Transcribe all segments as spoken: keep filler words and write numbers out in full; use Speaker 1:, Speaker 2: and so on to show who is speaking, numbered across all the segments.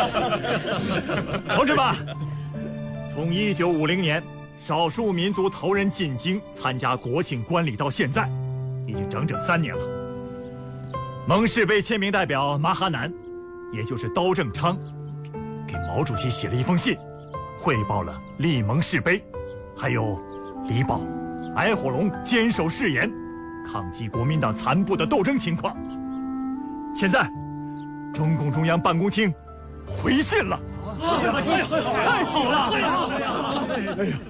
Speaker 1: 同志们，从一九五零年少数民族头人进京参加国庆观礼到现在，已经整整三年了。蒙氏杯签名代表马哈南，也就是刀正昌，给毛主席写了一封信，汇报了立蒙氏杯，还有李宝、矮火龙坚守誓言，抗击国民党残部的斗争情况。现在，中共中央办公厅回信了。太好了！哎呀！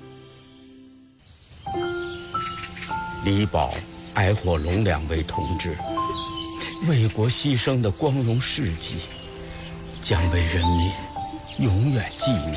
Speaker 2: 李宝、矮火龙两位同志为国牺牲的光荣事迹，将为人民永远纪念。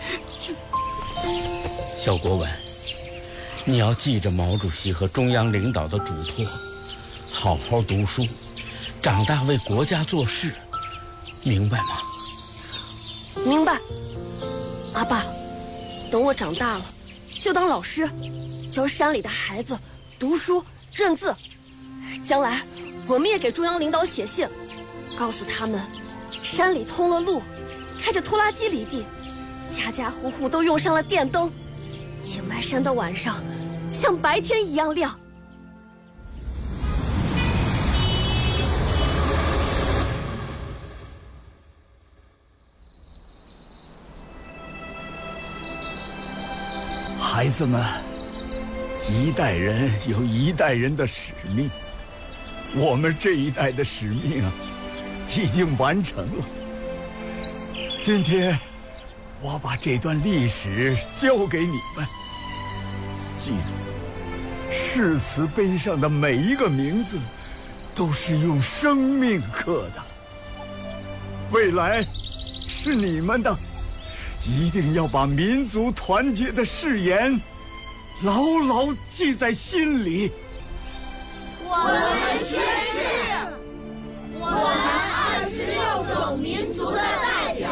Speaker 2: 肖国文，你要记着毛主席和中央领导的嘱托，好好读书，长大为国家做事，明白吗？
Speaker 3: 明白。阿爸，等我长大了，就当老师，教山里的孩子读书认字。将来我们也给中央领导写信，告诉他们，山里通了路，开着拖拉机犁地，家家户户都用上了电灯，井麦山的晚上像白天一样亮。
Speaker 4: 孩子们，一代人有一代人的使命，我们这一代的使命啊，已经完成了。今天，我把这段历史交给你们，记住，誓词碑上的每一个名字，都是用生命刻的。未来，是你们的。一定要把民族团结的誓言牢牢记在心里。
Speaker 5: 我们宣